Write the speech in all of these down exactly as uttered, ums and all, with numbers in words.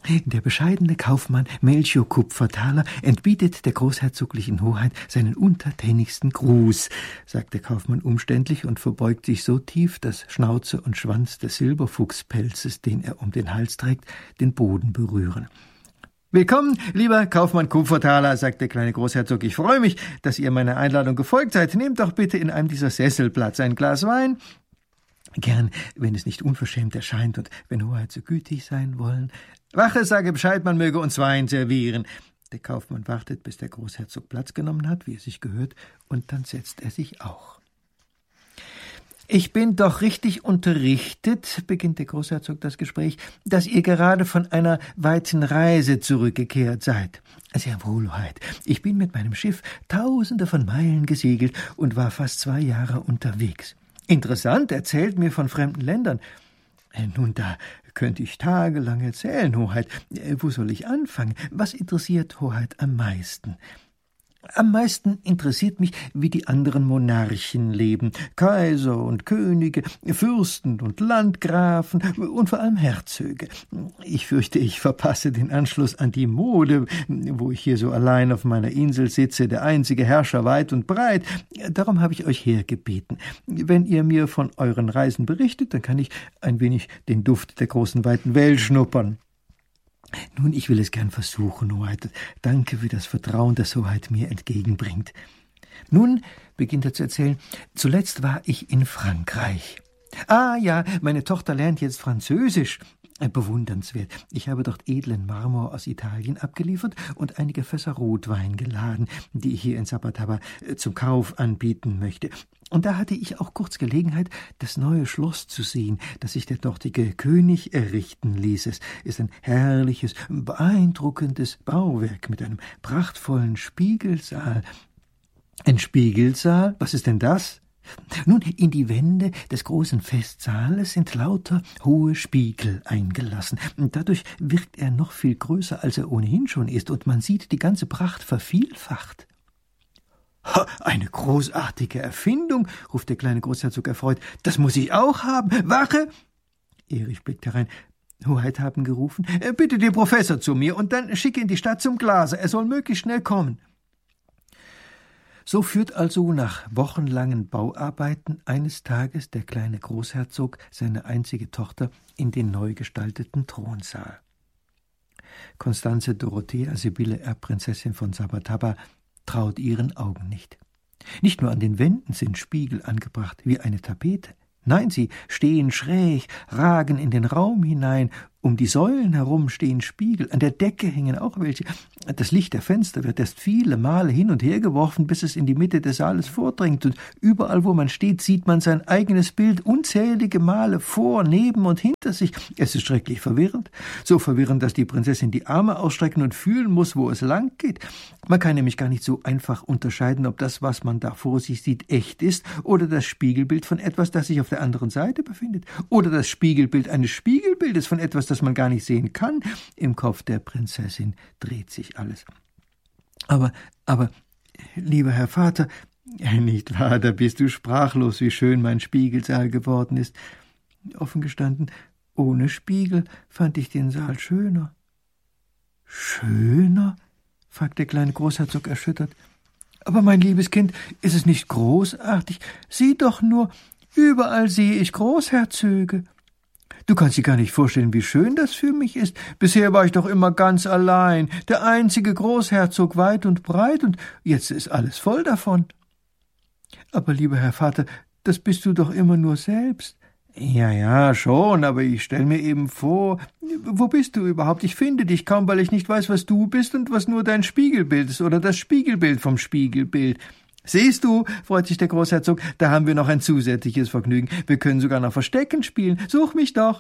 Der bescheidene Kaufmann Melchior Kupfertaler entbietet der großherzoglichen Hoheit seinen untertänigsten Gruß, sagt der Kaufmann umständlich und verbeugt sich so tief, dass Schnauze und Schwanz des Silberfuchspelzes, den er um den Hals trägt, den Boden berühren. »Willkommen, lieber Kaufmann Kupfertaler«, sagt der kleine Großherzog. »Ich freue mich, dass ihr meiner Einladung gefolgt seid. Nehmt doch bitte in einem dieser Sessel Platz. Ein Glas Wein?« »Gern, wenn es nicht unverschämt erscheint und wenn Hoheit so gütig sein wollen.« »Wache, sage Bescheid, man möge uns Wein servieren.« Der Kaufmann wartet, bis der Großherzog Platz genommen hat, wie es sich gehört, und dann setzt er sich auch. »Ich bin doch richtig unterrichtet«, beginnt der Großherzog das Gespräch, »dass ihr gerade von einer weiten Reise zurückgekehrt seid.« »Sehr wohl, Hoheit. Ich bin mit meinem Schiff tausende von Meilen gesegelt und war fast zwei Jahre unterwegs.« »Interessant, erzählt mir von fremden Ländern.« »Nun, da könnte ich tagelang erzählen, Hoheit. Wo soll ich anfangen? Was interessiert Hoheit am meisten?« »Am meisten interessiert mich, wie die anderen Monarchen leben. Kaiser und Könige, Fürsten und Landgrafen und vor allem Herzöge. Ich fürchte, ich verpasse den Anschluss an die Mode, wo ich hier so allein auf meiner Insel sitze, der einzige Herrscher weit und breit. Darum habe ich euch hergebeten. Wenn ihr mir von euren Reisen berichtet, dann kann ich ein wenig den Duft der großen, weiten Welt schnuppern.« »Nun, ich will es gern versuchen, Hoheit. Danke für das Vertrauen, das Hoheit mir entgegenbringt. Nun«, beginnt er zu erzählen, »zuletzt war ich in Frankreich. Ah ja, meine Tochter lernt jetzt Französisch. Bewundernswert. Ich habe dort edlen Marmor aus Italien abgeliefert und einige Fässer Rotwein geladen, die ich hier in Sapataba zum Kauf anbieten möchte. Und da hatte ich auch kurz Gelegenheit, das neue Schloss zu sehen, das sich der dortige König errichten ließ. Es ist ein herrliches, beeindruckendes Bauwerk mit einem prachtvollen Spiegelsaal.« »Ein Spiegelsaal? Was ist denn das?« »Nun, in die Wände des großen Festsaales sind lauter hohe Spiegel eingelassen. Dadurch wirkt er noch viel größer, als er ohnehin schon ist, und man sieht die ganze Pracht vervielfacht.« »Ha, eine großartige Erfindung«, ruft der kleine Großherzog erfreut. »Das muss ich auch haben. Wache!« Erich blickt herein. »Hoheit haben gerufen. Bitte den Professor zu mir und dann schicke in die Stadt zum Glase. Er soll möglichst schnell kommen.« So führt also nach wochenlangen Bauarbeiten eines Tages der kleine Großherzog seine einzige Tochter in den neu gestalteten Thronsaal. Constanze Dorothea Sibylle Erbprinzessin von Sapataba traut ihren Augen nicht. Nicht nur an den Wänden sind Spiegel angebracht wie eine Tapete. Nein, sie stehen schräg, ragen in den Raum hinein. Um die Säulen herum stehen Spiegel, an der Decke hängen auch welche. Das Licht der Fenster wird erst viele Male hin und her geworfen, bis es in die Mitte des Saales vordringt. Und überall, wo man steht, sieht man sein eigenes Bild unzählige Male vor, neben und hinter sich. Es ist schrecklich verwirrend. So verwirrend, dass die Prinzessin die Arme ausstrecken und fühlen muss, wo es lang geht. Man kann nämlich gar nicht so einfach unterscheiden, ob das, was man da vor sich sieht, echt ist oder das Spiegelbild von etwas, das sich auf der anderen Seite befindet. Oder das Spiegelbild eines Spiegelbildes von etwas, das man gar nicht sehen kann. Im Kopf der Prinzessin dreht sich alles. Aber, aber, lieber Herr Vater, nicht wahr, da bist du sprachlos, wie schön mein Spiegelsaal geworden ist. Offen gestanden, ohne Spiegel fand ich den Saal schöner. »Schöner?« fragt der kleine Großherzog erschüttert. »Aber mein liebes Kind, ist es nicht großartig? Sieh doch nur, überall sehe ich Großherzöge. Du kannst dir gar nicht vorstellen, wie schön das für mich ist. Bisher war ich doch immer ganz allein, der einzige Großherzog weit und breit, und jetzt ist alles voll davon.« »Aber, lieber Herr Vater, das bist du doch immer nur selbst.« »Ja, ja, schon, aber ich stell mir eben vor, wo bist du überhaupt? Ich finde dich kaum, weil ich nicht weiß, was du bist und was nur dein Spiegelbild ist oder das Spiegelbild vom Spiegelbild.« »Siehst du«, freut sich der Großherzog, »da haben wir noch ein zusätzliches Vergnügen. Wir können sogar noch Verstecken spielen. Such mich doch.«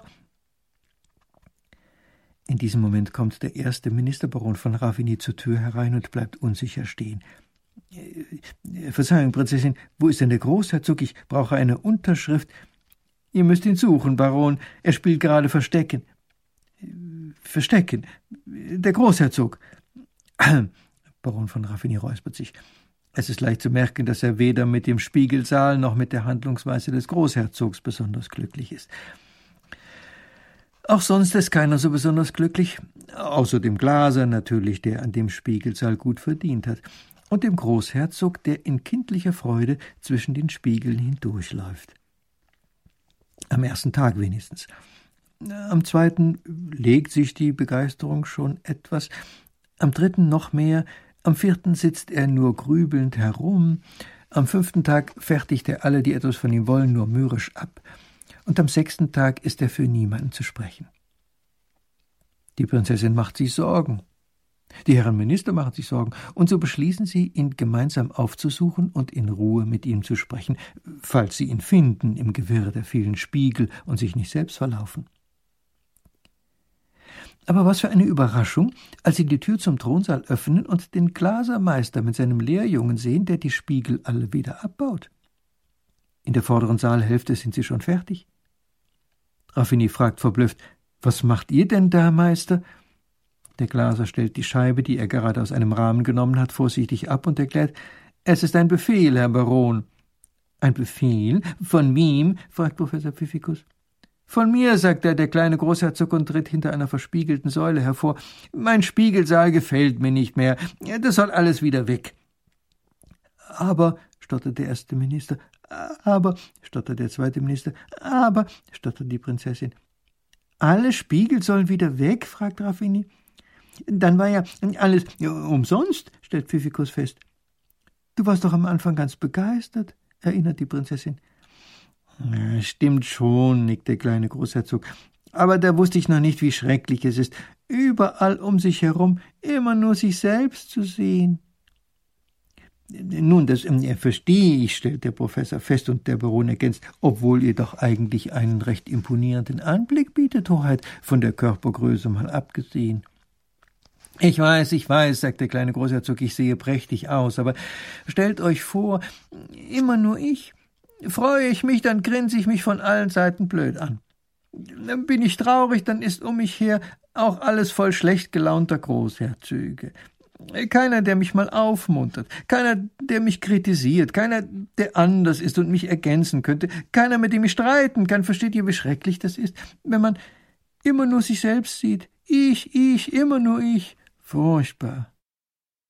In diesem Moment kommt der erste Ministerbaron von Ravigny zur Tür herein und bleibt unsicher stehen. »Verzeihung, Prinzessin, wo ist denn der Großherzog? Ich brauche eine Unterschrift.« »Ihr müsst ihn suchen, Baron. Er spielt gerade Verstecken.« »Verstecken? Der Großherzog.« Baron von Ravigny räuspert sich. Es ist leicht zu merken, dass er weder mit dem Spiegelsaal noch mit der Handlungsweise des Großherzogs besonders glücklich ist. Auch sonst ist keiner so besonders glücklich, außer dem Glaser natürlich, der an dem Spiegelsaal gut verdient hat, und dem Großherzog, der in kindlicher Freude zwischen den Spiegeln hindurchläuft. Am ersten Tag wenigstens. Am zweiten legt sich die Begeisterung schon etwas, am dritten noch mehr, am vierten sitzt er nur grübelnd herum, am fünften Tag fertigt er alle, die etwas von ihm wollen, nur mürrisch ab, und am sechsten Tag ist er für niemanden zu sprechen. Die Prinzessin macht sich Sorgen. Die Herren Minister machen sich Sorgen, und so beschließen sie, ihn gemeinsam aufzusuchen und in Ruhe mit ihm zu sprechen, falls sie ihn finden im Gewirr der vielen Spiegel und sich nicht selbst verlaufen. Aber was für eine Überraschung, als sie die Tür zum Thronsaal öffnen und den Glasermeister mit seinem Lehrjungen sehen, der die Spiegel alle wieder abbaut. In der vorderen Saalhälfte sind sie schon fertig. Raffinie fragt verblüfft: »Was macht ihr denn da, Meister?« Der Glaser stellt die Scheibe, die er gerade aus einem Rahmen genommen hat, vorsichtig ab und erklärt: »Es ist ein Befehl, Herr Baron.« »Ein Befehl? Von wem?« fragt Professor Pfiffikus. »Von mir«, sagt er, der kleine Großherzog, und tritt hinter einer verspiegelten Säule hervor. »Mein Spiegelsaal gefällt mir nicht mehr. Das soll alles wieder weg.« »Aber«, stottert der erste Minister. »Aber«, stottert der zweite Minister. »Aber«, stottert die Prinzessin. »Alle Spiegel sollen wieder weg?« fragt Raffinie. »Dann war ja alles umsonst«, stellt Pfiffikus fest. »Du warst doch am Anfang ganz begeistert«, erinnert die Prinzessin. Ja, »stimmt schon«, nickt der kleine Großherzog. »Aber da wusste ich noch nicht, wie schrecklich es ist, überall um sich herum immer nur sich selbst zu sehen.« »Nun, das äh, verstehe ich«, stellt der Professor fest, und der Baron ergänzt: »Obwohl ihr doch eigentlich einen recht imponierenden Anblick bietet, Hoheit, von der Körpergröße mal abgesehen.« »Ich weiß, ich weiß«, sagt der kleine Großherzog, »ich sehe prächtig aus, aber stellt euch vor, immer nur ich. Freue ich mich, dann grinse ich mich von allen Seiten blöd an. Bin ich traurig, dann ist um mich her auch alles voll schlecht gelaunter Großherzöge. Keiner, der mich mal aufmuntert, keiner, der mich kritisiert, keiner, der anders ist und mich ergänzen könnte, keiner, mit dem ich streiten kann. Versteht ihr, wie schrecklich das ist, wenn man immer nur sich selbst sieht? Ich, ich, immer nur ich. Furchtbar.«